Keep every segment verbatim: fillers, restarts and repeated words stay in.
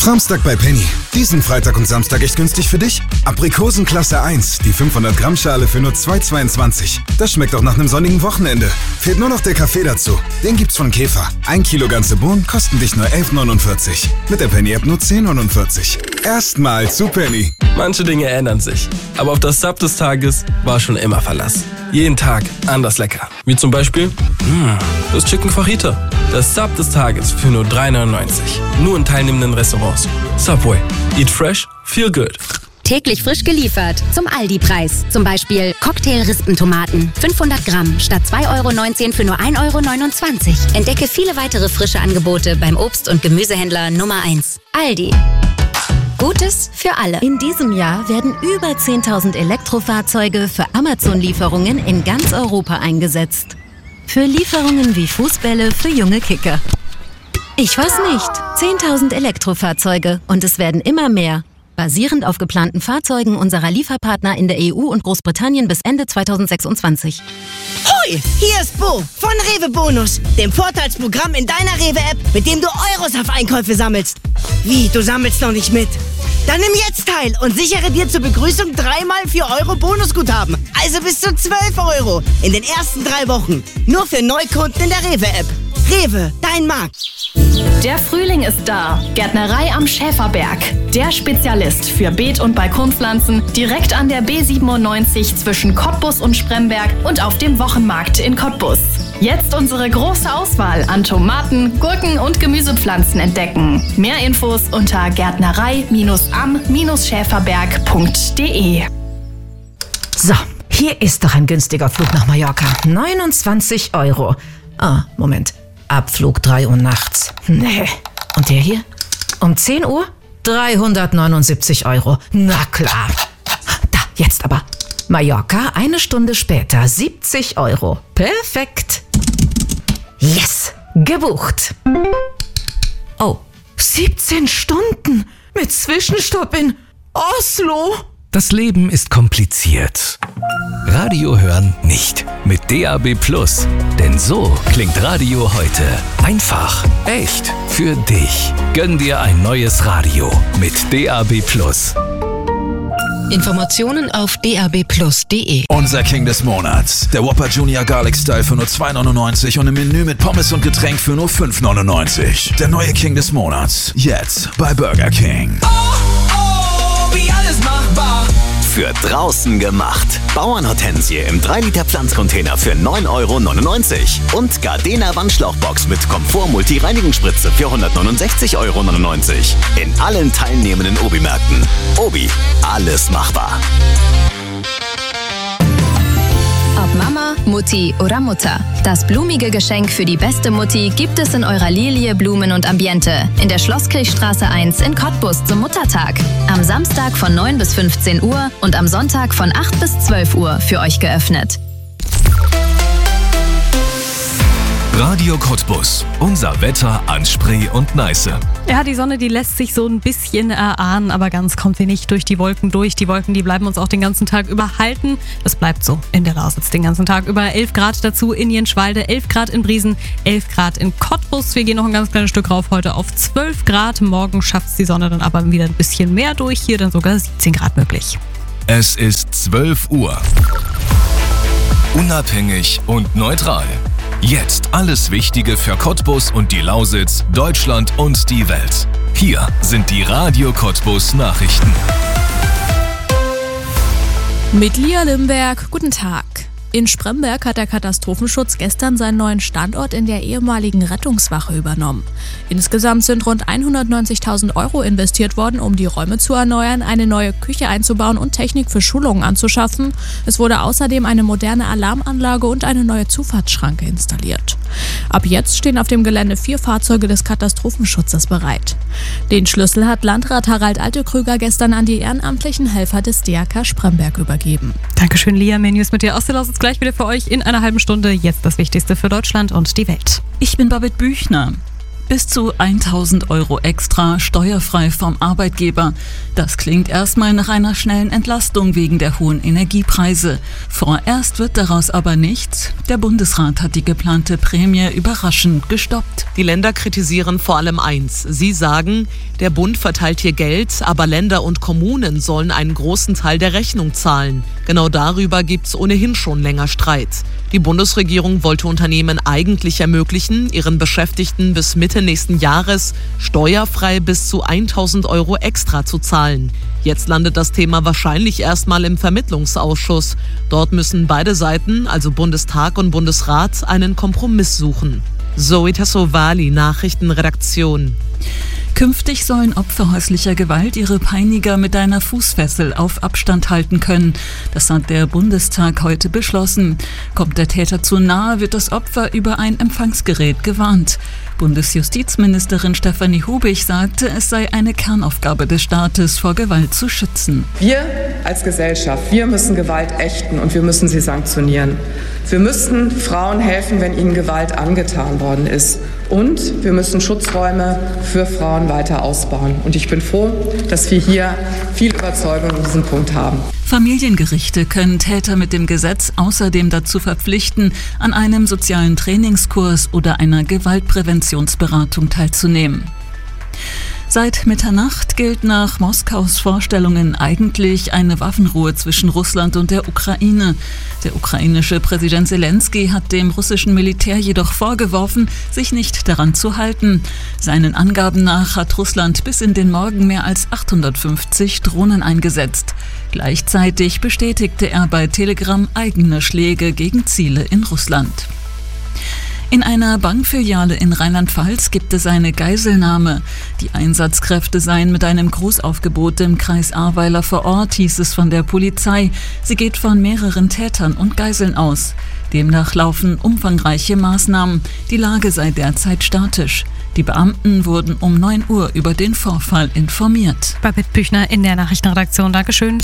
Samstag bei Penny. Diesen Freitag und Samstag echt günstig für dich? Aprikosen Klasse eins, die fünfhundert Gramm Schale für nur zwei Euro zweiundzwanzig. Das schmeckt auch nach einem sonnigen Wochenende. Fehlt nur noch der Kaffee dazu. Den gibt's von Käfer. Ein Kilo ganze Bohnen kosten dich nur elf neunundvierzig. Mit der Penny-App nur zehn neunundvierzig. Erstmal zu Penny. Manche Dinge ändern sich, aber auf das Sub des Tages war schon immer Verlass. Jeden Tag anders lecker. Wie zum Beispiel mh, das Chicken Fajita. Das Sub des Tages für nur drei neunundneunzig. Nur in teilnehmenden Restaurants. Subway. Eat fresh, feel good. Täglich frisch geliefert zum Aldi-Preis. Zum Beispiel Cocktail-Rispentomaten. fünfhundert Gramm statt zwei Euro neunzehn für nur ein Euro neunundzwanzig. Entdecke viele weitere frische Angebote beim Obst- und Gemüsehändler Nummer eins. Aldi. Gutes für alle. In diesem Jahr werden über zehntausend Elektrofahrzeuge für Amazon-Lieferungen in ganz Europa eingesetzt. Für Lieferungen wie Fußbälle für junge Kicker. Ich weiß nicht. zehntausend Elektrofahrzeuge und es werden immer mehr. Basierend auf geplanten Fahrzeugen unserer Lieferpartner in der E U und Großbritannien bis Ende zweitausendsechsundzwanzig. Hoi, hier ist Bo von Rewe Bonus, dem Vorteilsprogramm in deiner Rewe-App, mit dem du Euros auf Einkäufe sammelst. Wie, du sammelst noch nicht mit? Dann nimm jetzt teil und sichere dir zur Begrüßung dreimal vier Euro Bonusguthaben. Also bis zu zwölf Euro in den ersten drei Wochen. Nur für Neukunden in der Rewe-App. Rewe, dein Markt. Der Frühling ist da. Gärtnerei am Schäferberg. Der Spezialist für Beet- und Balkonpflanzen direkt an der B siebenundneunzig zwischen Cottbus und Spremberg und auf dem Wochenmarkt in Cottbus. Jetzt unsere große Auswahl an Tomaten, Gurken und Gemüsepflanzen entdecken. Mehr Infos unter gärtnerei am schäferberg punkt de. So, hier ist doch ein günstiger Flug nach Mallorca. neunundzwanzig Euro. Ah, Moment. Abflug drei Uhr nachts. Nee. Und der hier? Um zehn Uhr? dreihundertneunundsiebzig Euro. Na klar. Da, jetzt aber. Mallorca, eine Stunde später, siebzig Euro. Perfekt. Yes, gebucht. Oh, siebzehn Stunden mit Zwischenstopp in Oslo. Das Leben ist kompliziert. Radio hören nicht. Mit D A B Plus. Denn so klingt Radio heute. Einfach, echt, für dich. Gönn dir ein neues Radio mit D A B Plus. Informationen auf d a b plus punkt de. Unser King des Monats. Der Whopper Junior Garlic Style für nur zwei neunundneunzig und im Menü mit Pommes und Getränk für nur fünf neunundneunzig. Der neue King des Monats. Jetzt bei Burger King. Oh, oh, wie alles machbar. Für draußen gemacht. Bauernhortensie im drei Liter Pflanzcontainer für neun Euro neunundneunzig. Und Gardena Wandschlauchbox mit Komfort Multi-Reinigungsspritze für hundertneunundsechzig Euro neunundneunzig. In allen teilnehmenden Obi-Märkten. Obi, alles machbar. Ob Mama, Mutti oder Mutter. Das blumige Geschenk für die beste Mutti gibt es in eurer Lilie Blumen und Ambiente in der Schlosskirchstraße eins in Cottbus zum Muttertag. Am Samstag von neun bis fünfzehn Uhr und am Sonntag von acht bis zwölf Uhr für euch geöffnet. Radio Cottbus. Unser Wetter an Spree und Neiße. Ja, die Sonne, die lässt sich so ein bisschen erahnen, aber ganz kommt sie nicht durch die Wolken durch. Die Wolken, die bleiben uns auch den ganzen Tag über halten. Das bleibt so in der Lausitz den ganzen Tag über. elf Grad dazu in Jenschwalde, elf Grad in Briesen, elf Grad in Cottbus. Wir gehen noch ein ganz kleines Stück rauf heute auf zwölf Grad. Morgen schafft es die Sonne dann aber wieder ein bisschen mehr durch. Hier dann sogar siebzehn Grad möglich. Es ist zwölf Uhr. Unabhängig und neutral. Jetzt alles Wichtige für Cottbus und die Lausitz, Deutschland und die Welt. Hier sind die Radio Cottbus Nachrichten. Mit Lia Limberg, guten Tag. In Spremberg hat der Katastrophenschutz gestern seinen neuen Standort in der ehemaligen Rettungswache übernommen. Insgesamt sind rund hundertneunzigtausend Euro investiert worden, um die Räume zu erneuern, eine neue Küche einzubauen und Technik für Schulungen anzuschaffen. Es wurde außerdem eine moderne Alarmanlage und eine neue Zufahrtsschranke installiert. Ab jetzt stehen auf dem Gelände vier Fahrzeuge des Katastrophenschutzes bereit. Den Schlüssel hat Landrat Harald Altekrüger gestern an die ehrenamtlichen Helfer des D R K Spremberg übergeben. Dankeschön, Lia. Mehr News mit dir aus der Lausitz gleich wieder für euch in einer halben Stunde. Jetzt das Wichtigste für Deutschland und die Welt. Ich bin Babette Büchner. Bis zu tausend Euro extra, steuerfrei vom Arbeitgeber. Das klingt erstmal nach einer schnellen Entlastung wegen der hohen Energiepreise. Vorerst wird daraus aber nichts. Der Bundesrat hat die geplante Prämie überraschend gestoppt. Die Länder kritisieren vor allem eins. Sie sagen, der Bund verteilt hier Geld, aber Länder und Kommunen sollen einen großen Teil der Rechnung zahlen. Genau darüber gibt es ohnehin schon länger Streit. Die Bundesregierung wollte Unternehmen eigentlich ermöglichen, ihren Beschäftigten bis Mitte nächsten Jahres steuerfrei bis zu tausend Euro extra zu zahlen. Jetzt landet das Thema wahrscheinlich erstmal im Vermittlungsausschuss. Dort müssen beide Seiten, also Bundestag und Bundesrat, einen Kompromiss suchen. Zoe Tassovali, Nachrichtenredaktion. Künftig sollen Opfer häuslicher Gewalt ihre Peiniger mit einer Fußfessel auf Abstand halten können. Das hat der Bundestag heute beschlossen. Kommt der Täter zu nahe, wird das Opfer über ein Empfangsgerät gewarnt. Bundesjustizministerin Stefanie Hubig sagte, es sei eine Kernaufgabe des Staates, vor Gewalt zu schützen. Wir als Gesellschaft, wir müssen Gewalt ächten und wir müssen sie sanktionieren. Wir müssen Frauen helfen, wenn ihnen Gewalt angetan worden ist. Und wir müssen Schutzräume für Frauen weiter ausbauen. Und ich bin froh, dass wir hier viel Überzeugung in diesem Punkt haben. Familiengerichte können Täter mit dem Gesetz außerdem dazu verpflichten, an einem sozialen Trainingskurs oder einer Gewaltpräventionsberatung teilzunehmen. Seit Mitternacht gilt nach Moskaus Vorstellungen eigentlich eine Waffenruhe zwischen Russland und der Ukraine. Der ukrainische Präsident Zelensky hat dem russischen Militär jedoch vorgeworfen, sich nicht daran zu halten. Seinen Angaben nach hat Russland bis in den Morgen mehr als achthundertfünfzig Drohnen eingesetzt. Gleichzeitig bestätigte er bei Telegram eigene Schläge gegen Ziele in Russland. In einer Bankfiliale in Rheinland-Pfalz gibt es eine Geiselnahme. Die Einsatzkräfte seien mit einem Großaufgebot im Kreis Ahrweiler vor Ort, hieß es von der Polizei. Sie geht von mehreren Tätern und Geiseln aus. Demnach laufen umfangreiche Maßnahmen. Die Lage sei derzeit statisch. Die Beamten wurden um neun Uhr über den Vorfall informiert. Babette Büchner in der Nachrichtenredaktion. Dankeschön.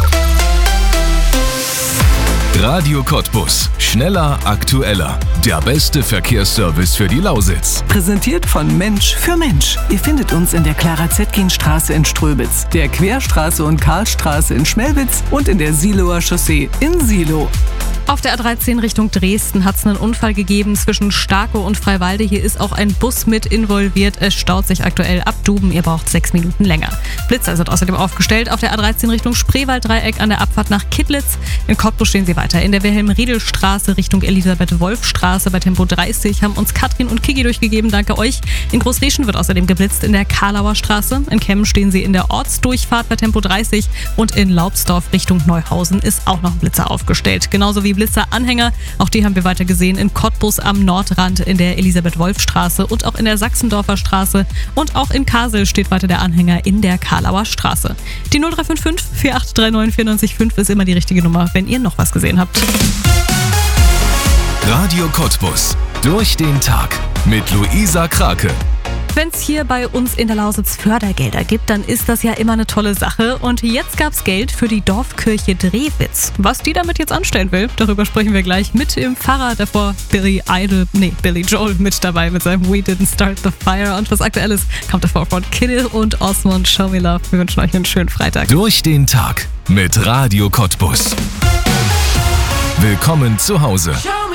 Radio Cottbus. Schneller, aktueller. Der beste Verkehrsservice für die Lausitz. Präsentiert von Mensch für Mensch. Ihr findet uns in der Clara-Zetkin-Straße in Ströbitz, der Querstraße und Karlstraße in Schmelwitz und in der Siloer Chaussee in Silo. Auf der A dreizehn Richtung Dresden hat es einen Unfall gegeben zwischen Starkow und Freiwalde. Hier ist auch ein Bus mit involviert. Es staut sich aktuell ab Duben. Ihr braucht sechs Minuten länger. Blitzer sind außerdem aufgestellt auf der A dreizehn Richtung Spreewalddreieck an der Abfahrt nach Kittlitz. In Cottbus stehen sie weiter. In der Wilhelm-Riedel-Straße Richtung Elisabeth-Wolf-Straße bei Tempo dreißig haben uns Katrin und Kiki durchgegeben. Danke euch. In Großrieschen wird außerdem geblitzt in der Karlauer Straße. In Kemmen stehen sie in der Ortsdurchfahrt bei Tempo dreißig. Und in Laubsdorf Richtung Neuhausen ist auch noch ein Blitzer aufgestellt. Genauso wie Blitzer-Anhänger. Auch die haben wir weiter gesehen in Cottbus am Nordrand in der Elisabeth-Wolf-Straße und auch in der Sachsendorfer Straße. Und auch in Kassel steht weiter der Anhänger in der Karlauer Straße. Die null drei fünf fünf, vier acht drei neun, vier neun fünf ist immer die richtige Nummer, wenn ihr noch was gesehen habt. Radio Cottbus. Durch den Tag mit Luisa Krake. Wenn es hier bei uns in der Lausitz Fördergelder gibt, dann ist das ja immer eine tolle Sache. Und jetzt gab es Geld für die Dorfkirche Drewitz. Was die damit jetzt anstellen will, darüber sprechen wir gleich mit dem Pfarrer. Davor Billy Idol, nee, Billy Joel mit dabei mit seinem We Didn't Start the Fire. Und was Aktuelles kommt davor von Kiddill und Osmond. Show Me Love. Wir wünschen euch einen schönen Freitag. Durch den Tag mit Radio Cottbus. Willkommen zu Hause.